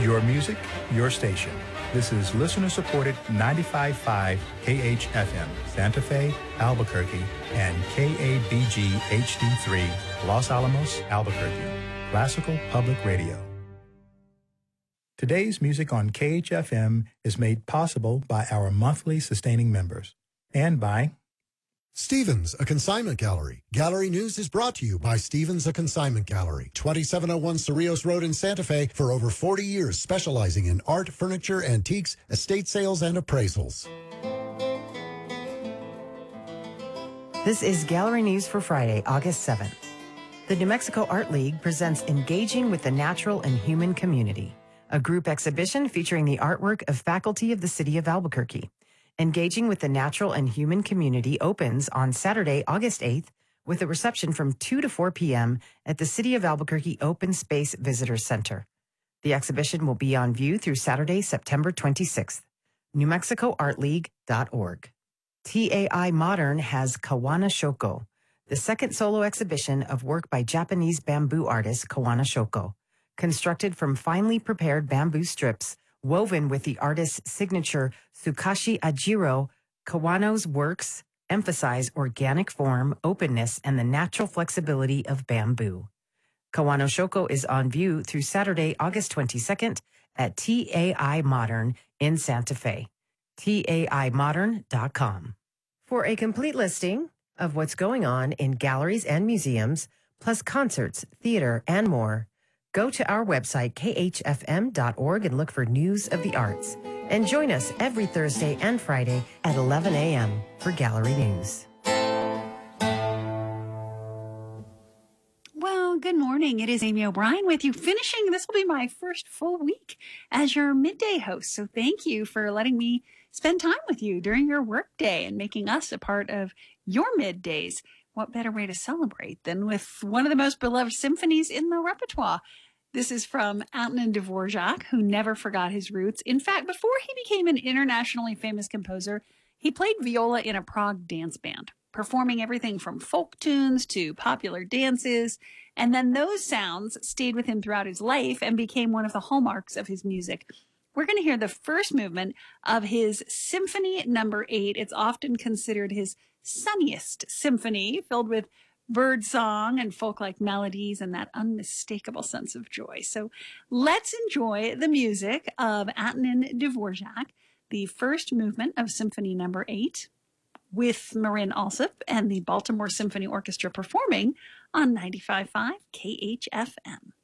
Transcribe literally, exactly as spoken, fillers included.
Your music, your station. This is listener-supported ninety-five point five K H F M, Santa Fe, Albuquerque, and K A B G H D three, Los Alamos, Albuquerque. Classical Public Radio. Today's music on K H F M is made possible by our monthly sustaining members and by Stevens, a consignment gallery. Gallery News is brought to you by Stevens, a consignment gallery. twenty-seven oh one Cerrillos Road in Santa Fe for over forty years, specializing in art, furniture, antiques, estate sales, and appraisals. This is Gallery News for Friday, August seventh. The New Mexico Art League presents Engaging with the Natural and Human Community, a group exhibition featuring the artwork of faculty of the city of Albuquerque. Engaging with the Natural and Human Community opens on Saturday, August eighth, with a reception from two to four p.m. at the City of Albuquerque Open Space Visitor Center. The exhibition will be on view through Saturday, September twenty-sixth. new mexico art league dot org. T A I Modern has Kawana Shoko, the second solo exhibition of work by Japanese bamboo artist Kawana Shoko. Constructed from finely prepared bamboo strips, woven with the artist's signature Tsukashi Ajiro, Kawano's works emphasize organic form, openness, and the natural flexibility of bamboo. Kawano Shoko is on view through Saturday, August twenty-second at T A I Modern in Santa Fe. T A I modern dot com. For a complete listing of what's going on in galleries and museums, plus concerts, theater, and more, go to our website, K H F M dot org, and look for News of the Arts. And join us every Thursday and Friday at eleven a.m. for Gallery News. Well, good morning. It is Amy O'Brien with you, finishing. This will be my first full week as your midday host. So thank you for letting me spend time with you during your workday and making us a part of your middays. What better way to celebrate than with one of the most beloved symphonies in the repertoire? This is from Antonin Dvorak, who never forgot his roots. In fact, before he became an internationally famous composer, he played viola in a Prague dance band, performing everything from folk tunes to popular dances. And then those sounds stayed with him throughout his life and became one of the hallmarks of his music. We're going to hear the first movement of his Symphony Number Eight. It's often considered his sunniest symphony, filled with bird song and folk-like melodies and that unmistakable sense of joy. So let's enjoy the music of Antonin Dvorak, the first movement of Symphony Number Eight, with Marin Alsop and the Baltimore Symphony Orchestra performing on ninety-five point five K H F M.